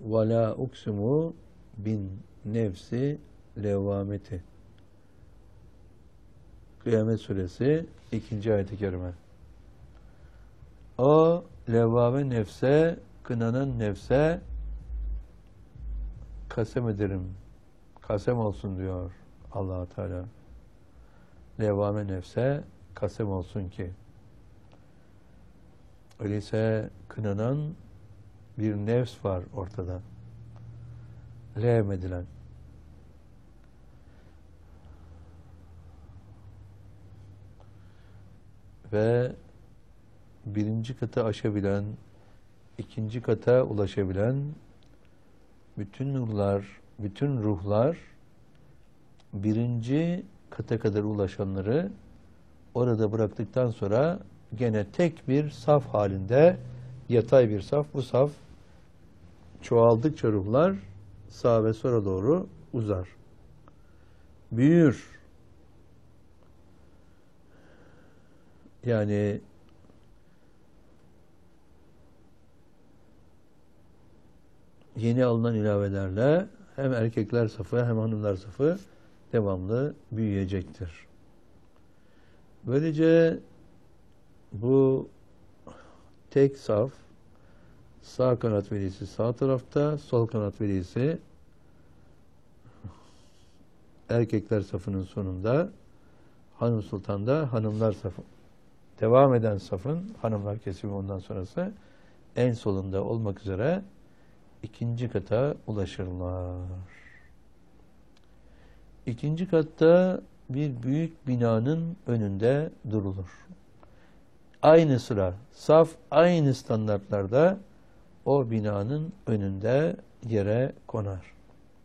Ve la uksimu bin nefsi levvameti. Kıyamet Suresi 2. ayet-i kerime. O levvame nefse, kınanan nefse kasem ederim. Kasem olsun diyor Allah Teala. Levvame nefse kasem olsun ki. Öyleyse kınanan bir nefs var ortada. Levmedilen. Ve birinci kata aşabilen, ikinci kata ulaşabilen bütün nurlar, bütün ruhlar birinci kata kadar ulaşanları orada bıraktıktan sonra gene tek bir saf halinde, yatay bir saf, bu saf çoğaldıkça ruhlar sağa ve sola doğru uzar. Büyür. Yani yeni alınan ilavelerle hem erkekler safı hem hanımlar safı devamlı büyüyecektir. Böylece bu tek saf, sağ kanat velisi sağ tarafta, sol kanat velisi erkekler safının sonunda, hanım sultan da hanımlar safı. Devam eden safın, hanımlar kesimi ondan sonrası en solunda olmak üzere ikinci kata ulaşırlar. İkinci katta bir büyük binanın önünde durulur. Aynı sıra, saf aynı standartlarda o binanın önünde yere konar.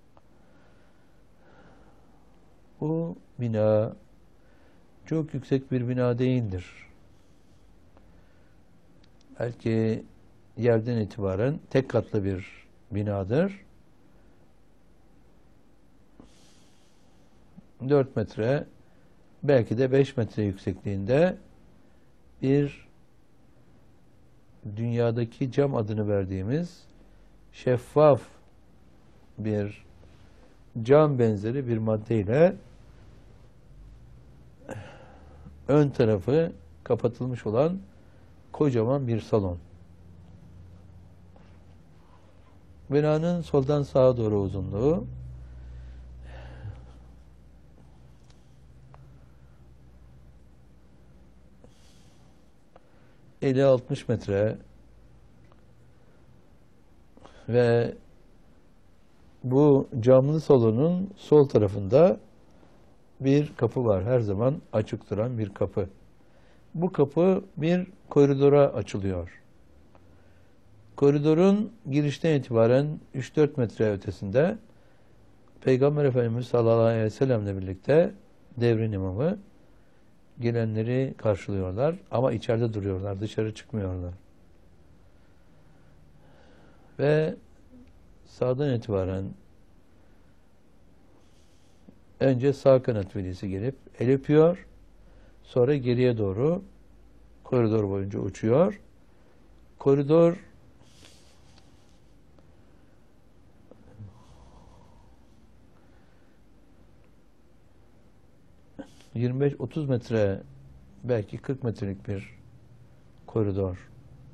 Bu bina çok yüksek bir bina değildir. Belki yerden itibaren tek katlı bir binadır. 4 metre, belki de 5 metre yüksekliğinde bir dünyadaki cam adını verdiğimiz şeffaf bir cam benzeri bir maddeyle ön tarafı kapatılmış olan kocaman bir salon. Binanın soldan sağa doğru uzunluğu 50-60 metre ve bu camlı salonun sol tarafında bir kapı var. Her zaman açık duran bir kapı. Bu kapı bir koridora açılıyor. Koridorun girişten itibaren 3-4 metre ötesinde Peygamber Efendimiz sallallahu aleyhi ve sellemle birlikte devrin imamı gelenleri karşılıyorlar ama içeride duruyorlar, dışarı çıkmıyorlar. Ve sağdan itibaren önce sağ kanat velisi gelip el öpüyor, sonra geriye doğru koridor boyunca uçuyor. Koridor 25-30 metre, belki 40 metrelik bir koridor.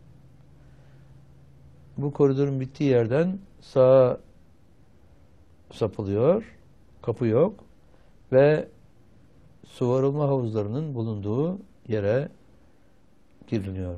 Bu koridorun bittiği yerden sağa sapılıyor, kapı yok ve su arılma havuzlarının bulunduğu yere giriliyor.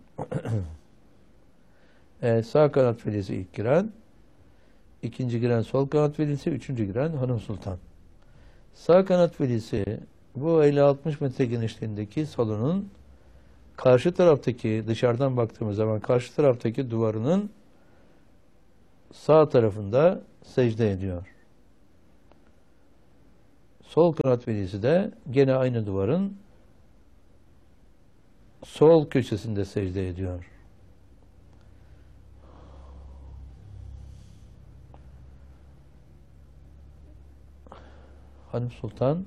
Sağ kanat velisi ilk giren, ikinci giren sol kanat velisi, üçüncü giren hanım sultan. Sağ kanat velisi bu 50-60 metre genişliğindeki salonun karşı taraftaki, dışarıdan baktığımız zaman karşı taraftaki duvarının sağ tarafında secde ediyor. Sol kanat velisi de gene aynı duvarın sol köşesinde secde ediyor. Hanım Sultan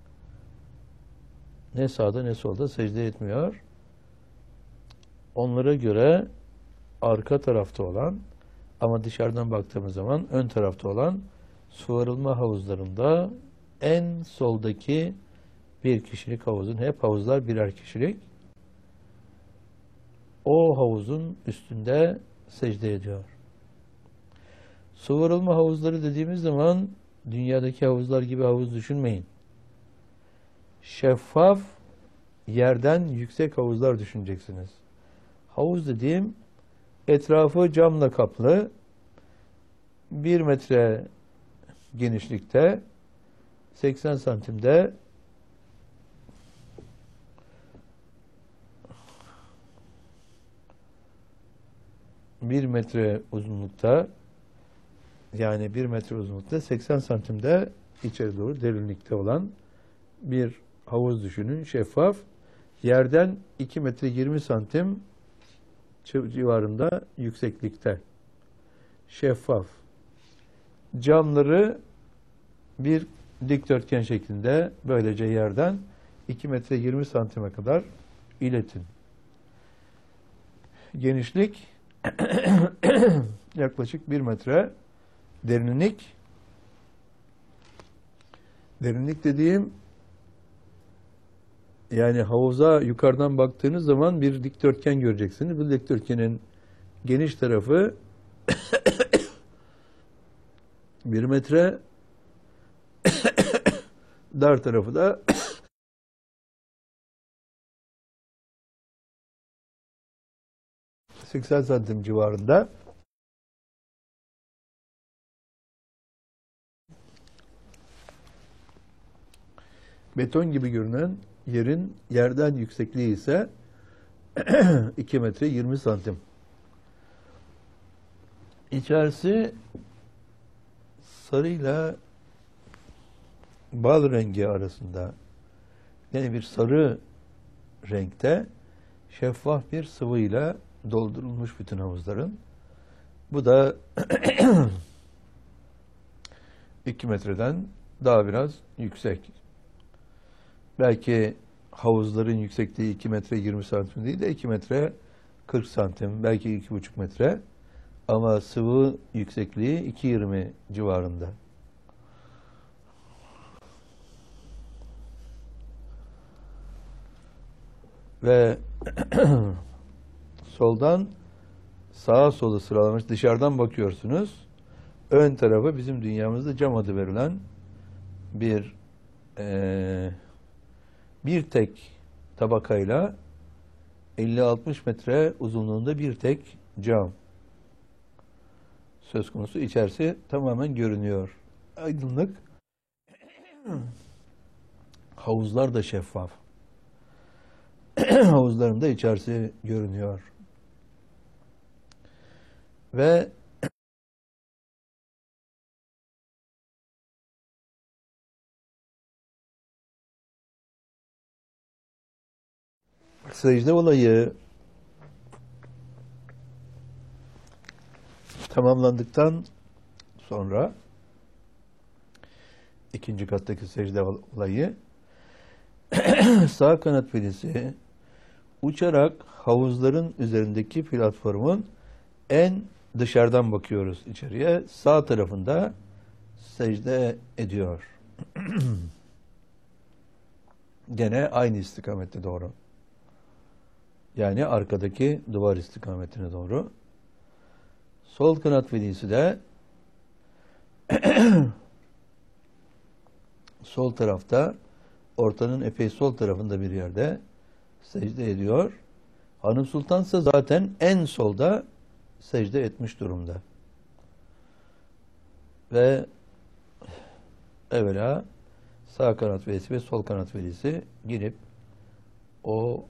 ne sağda ne solda secde etmiyor. Onlara göre arka tarafta olan Ama dışarıdan baktığımız zaman ön tarafta olan su arılma havuzlarında en soldaki bir kişilik havuzun, hep havuzlar birer kişilik, o havuzun üstünde secde ediyor. Su arılma havuzları dediğimiz zaman dünyadaki havuzlar gibi havuz düşünmeyin. Şeffaf, yerden yüksek havuzlar düşüneceksiniz. Havuz dediğim etrafı camla kaplı, 1 metre genişlikte, 80 santimde bir metre uzunlukta, yani 1 metre uzunlukta 80 santimde içeri doğru derinlikte olan bir havuz düşünün. Şeffaf. Yerden 2 metre 20 santim civarında yükseklikte. Şeffaf. Camları bir dikdörtgen şeklinde böylece yerden 2 metre 20 santime kadar iletin. Genişlik yaklaşık 1 metre. Derinlik dediğim, yani havuza yukarıdan baktığınız zaman bir dikdörtgen göreceksiniz. Bu dikdörtgenin geniş tarafı 1 metre, dar tarafı da 80 santim civarında. Beton gibi görünen yerin yerden yüksekliği ise 2 metre 20 santim. İçerisi sarıyla bal rengi arasında, yani bir sarı renkte şeffaf bir sıvıyla doldurulmuş bütün havuzların. Bu da 2 metreden daha biraz yüksek. Belki havuzların yüksekliği 2 metre 20 santim değil de 2 metre 40 santim, belki 2,5 metre. Ama sıvı yüksekliği 2,20 civarında. Ve soldan sağa sola sıralamış, dışarıdan bakıyorsunuz. Ön tarafı bizim dünyamızda cam adı verilen bir tek tabakayla 50-60 metre uzunluğunda bir tek cam söz konusu. İçerisi tamamen görünüyor. Aydınlık. Havuzlar da şeffaf. Havuzların da içerisi görünüyor. Ve secde olayı tamamlandıktan sonra ikinci kattaki secde olayı sağ kanat velisi uçarak havuzların üzerindeki platformun en dışarıdan bakıyoruz içeriye. Sağ tarafında secde ediyor. Gene aynı istikamette doğru. Yani arkadaki duvar istikametine doğru. Sol kanat velisi de sol tarafta, ortanın epey sol tarafında bir yerde secde ediyor. Hanım Sultan ise zaten en solda secde etmiş durumda. Ve evvela sağ kanat velisi ve sol kanat velisi girip o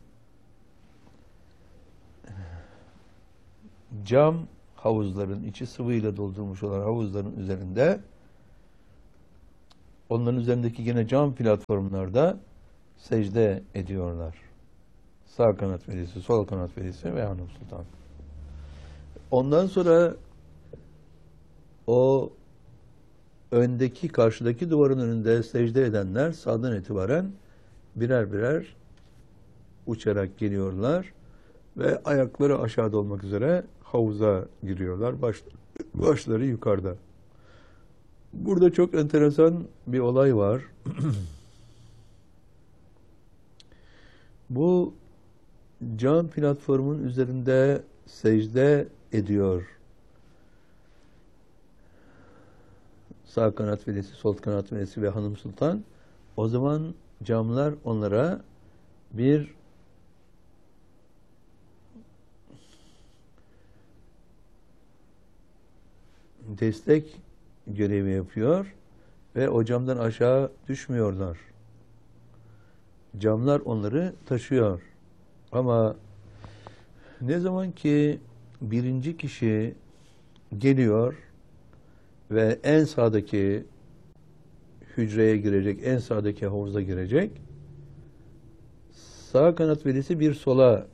cam havuzların, içi sıvıyla doldurmuş olan havuzların üzerinde, onların üzerindeki yine cam platformlarda secde ediyorlar. Sağ kanat velisi, sol kanat velisi ve Hanım Sultan. Ondan sonra o öndeki, karşıdaki duvarın önünde secde edenler sağdan itibaren birer birer uçarak geliyorlar ve ayakları aşağıda olmak üzere havuza giriyorlar. Başları yukarıda. Burada çok enteresan bir olay var. Bu cam platformun üzerinde secde ediyor. Sağ kanat velisi, sol kanat velisi ve hanım sultan. O zaman camlar onlara bir destek görevi yapıyor ve o camdan aşağı düşmüyorlar. Camlar onları taşıyor. Ama ne zaman ki birinci kişi geliyor ve en sağdaki hücreye girecek, en sağdaki havuza girecek, sağ kanat velisi bir sola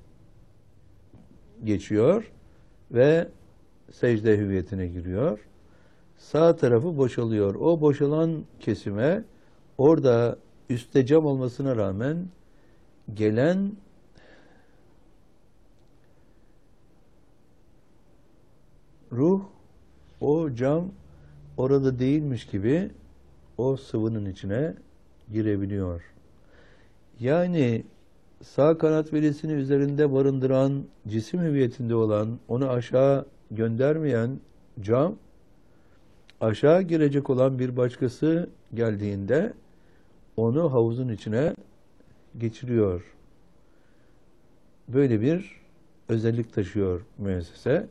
geçiyor ve secde hüviyetine giriyor. Sağ tarafı boşalıyor. O boşalan kesime orada üstte cam olmasına rağmen gelen ruh o cam orada değilmiş gibi o sıvının içine girebiliyor. Yani sağ kanat velisini üzerinde barındıran, cisim hüviyetinde olan, onu aşağı göndermeyen cam, aşağı girecek olan bir başkası geldiğinde onu havuzun içine geçiriyor. Böyle bir özellik taşıyor müessese.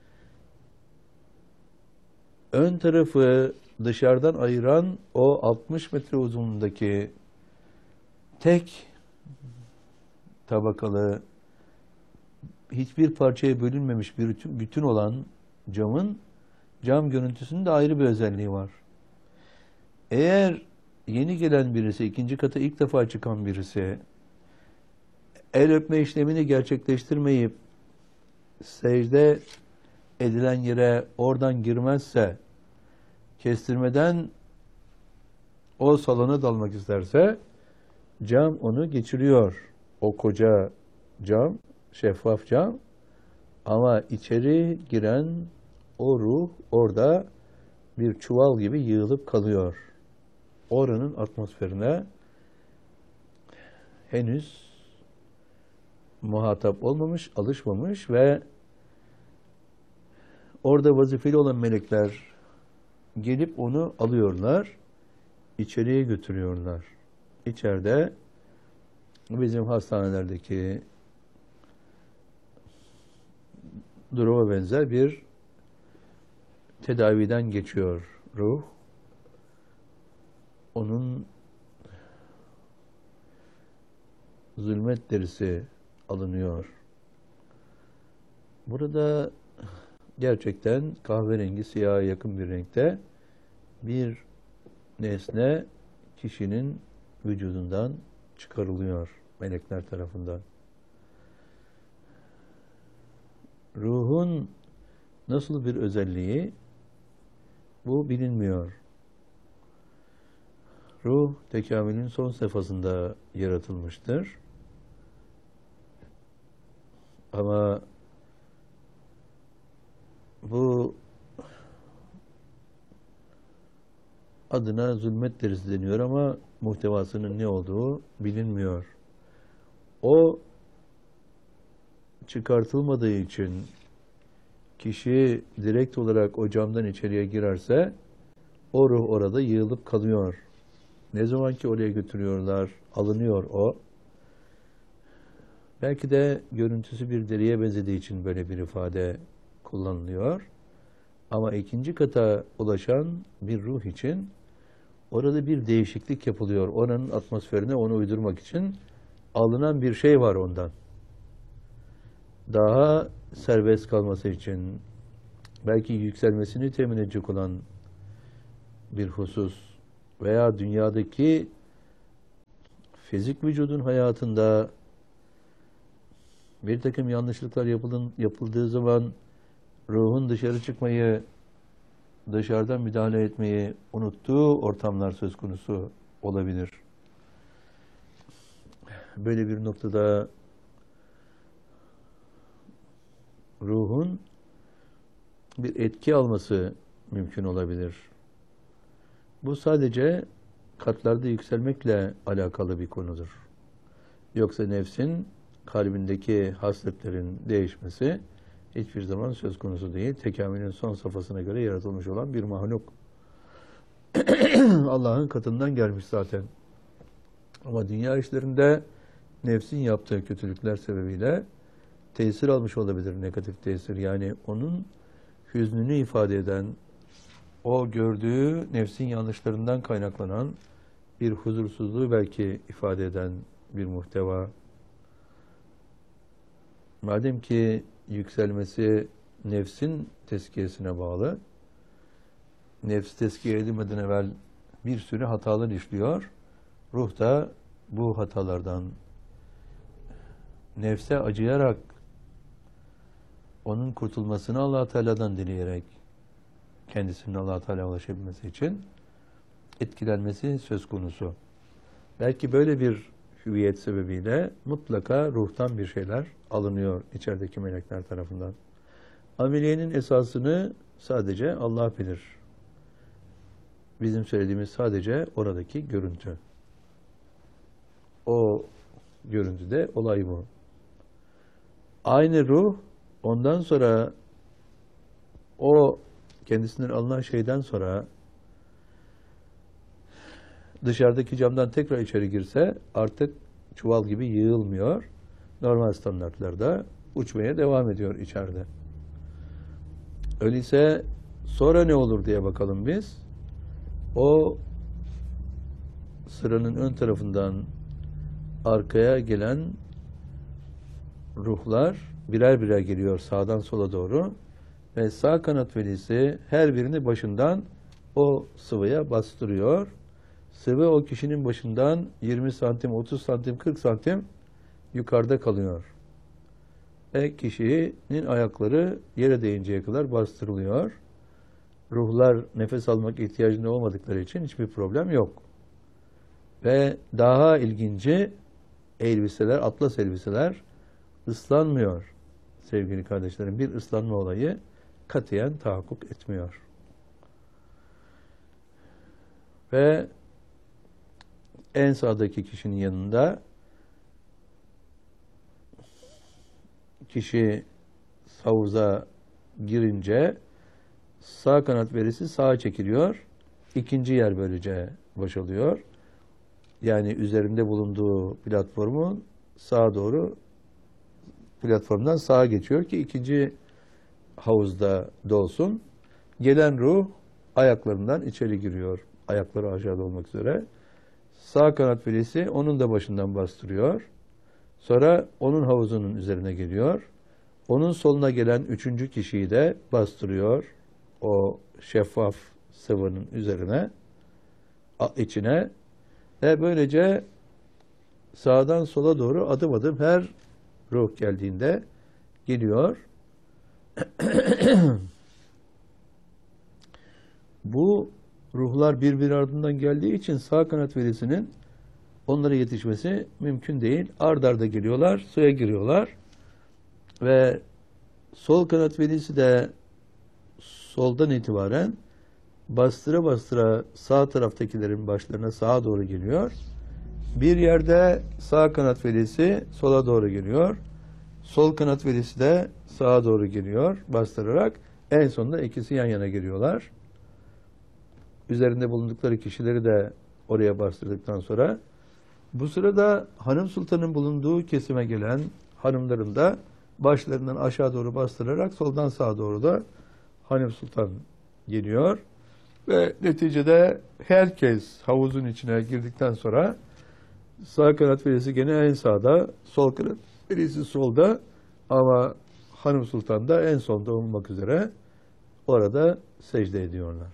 Ön tarafı dışarıdan ayıran o 60 metre uzunluğundaki tek tabakalı, hiçbir parçaya bölünmemiş bir bütün olan camın, cam görüntüsünün de ayrı bir özelliği var. Eğer yeni gelen birisi, ikinci kata ilk defa çıkan birisi, el öpme işlemini gerçekleştirmeyip secde edilen yere oradan girmezse, kestirmeden o salona dalmak isterse, cam onu geçiriyor. O koca cam, şeffaf cam, ama içeri giren o ruh orada bir çuval gibi yığılıp kalıyor. Oranın atmosferine henüz muhatap olmamış, alışmamış ve orada vazifeli olan melekler gelip onu alıyorlar, içeriye götürüyorlar. İçeride bizim hastanelerdeki duruma benzer bir tedaviden geçiyor ruh. Onun zulmet derisi alınıyor. Burada gerçekten kahverengi, siyaha yakın bir renkte bir nesne kişinin vücudundan çıkarılıyor melekler tarafından. Ruhun nasıl bir özelliği bu bilinmiyor. Ruh tekamülün son safhasında yaratılmıştır. Ama bu adına zulmet derisi deniyor ama muhtevasının ne olduğu bilinmiyor. O çıkartılmadığı için kişi direkt olarak o camdan içeriye girerse o ruh orada yığılıp kalıyor. Ne zaman ki oraya götürüyorlar, alınıyor o. Belki de görüntüsü bir deriye benzediği için böyle bir ifade kullanılıyor. Ama ikinci kata ulaşan bir ruh için orada bir değişiklik yapılıyor. Oranın atmosferine onu uydurmak için alınan bir şey var ondan. Daha serbest kalması için, belki yükselmesini temin edecek olan bir husus veya dünyadaki fizik vücudun hayatında bir takım yanlışlıklar yapıldığı zaman ruhun dışarı çıkmayı, dışarıdan müdahale etmeyi unuttuğu ortamlar söz konusu olabilir. Böyle bir noktada ruhun bir etki alması mümkün olabilir. Bu sadece katlarda yükselmekle alakalı bir konudur. Yoksa nefsin kalbindeki hasletlerin değişmesi hiçbir zaman söz konusu değil. Tekamülün son safhasına göre yaratılmış olan bir mahluk. Allah'ın katından gelmiş zaten. Ama dünya işlerinde nefsin yaptığı kötülükler sebebiyle tesir almış olabilir, negatif tesir. Yani onun hüznünü ifade eden, o gördüğü nefsin yanlışlarından kaynaklanan bir huzursuzluğu belki ifade eden bir muhteva. Madem ki yükselmesi nefsin tezkiyesine bağlı, nefs tezkiye edilmeden evvel bir sürü hatalar işliyor. Ruh da bu hatalardan nefse acıyarak onun kurtulmasını Allah Teala'dan dileyerek kendisinin Allah Teala ulaşabilmesi için etkilenmesi söz konusu. Belki böyle bir hüviyet sebebiyle mutlaka ruhtan bir şeyler alınıyor içerideki melekler tarafından. Ameliyenin esasını sadece Allah bilir. Bizim söylediğimiz sadece oradaki görüntü. O görüntüde olay bu. Aynı ruh ondan sonra o kendisinden alınan şeyden sonra dışarıdaki camdan tekrar içeri girse artık çuval gibi yığılmıyor. Normal standartlarda uçmaya devam ediyor içeride. Öyleyse sonra ne olur diye bakalım biz. O sıranın ön tarafından arkaya gelen ruhlar birer birer geliyor sağdan sola doğru ve sağ kanat velisi her birini başından o sıvıya bastırıyor. Sıvı o kişinin başından 20 santim, 30 santim, 40 santim yukarıda kalıyor. Ve kişinin ayakları yere değinceye kadar bastırılıyor. Ruhlar nefes almak ihtiyacında olmadıkları için hiçbir problem yok. Ve daha ilginci elbiseler, atlas elbiseler ıslanmıyor sevgili kardeşlerim. Bir ıslanma olayı katiyen tahakkuk etmiyor. Ve en sağdaki kişinin yanında kişi havuza girince sağ kanat verisi sağa çekiliyor. İkinci yer böylece boşalıyor. Yani üzerinde bulunduğu platformun sağa doğru platformdan sağa geçiyor ki ikinci havuzda dolsun. Gelen ruh ayaklarından içeri giriyor. Ayakları aşağıda olmak üzere. Sağ kanat velisi onun da başından bastırıyor. Sonra onun havuzunun üzerine geliyor. Onun soluna gelen üçüncü kişiyi de bastırıyor. O şeffaf sıvının üzerine, içine. Ve böylece sağdan sola doğru adım adım her ruh geldiğinde geliyor. Bu ruhlar birbiri ardından geldiği için sağ kanat velisinin onlara yetişmesi mümkün değil. Ard arda geliyorlar, suya giriyorlar. Ve sol kanat velisi de soldan itibaren bastıra bastıra sağ taraftakilerin başlarına sağa doğru geliyor. Bir yerde sağ kanat velisi sola doğru geliyor. Sol kanat velisi de sağa doğru geliyor bastırarak. En sonunda ikisi yan yana geliyorlar. Üzerinde bulundukları kişileri de oraya bastırdıktan sonra bu sırada Hanım Sultan'ın bulunduğu kesime gelen hanımların da başlarından aşağı doğru bastırarak soldan sağa doğru da Hanım Sultan geliyor. Ve neticede herkes havuzun içine girdikten sonra sağ kanat velisi gene en sağda, sol kanat velisi solda ama Hanım Sultan da en sonda olmak üzere orada secde ediyorlar.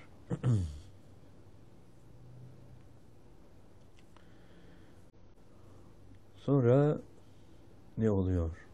Sonra ne oluyor?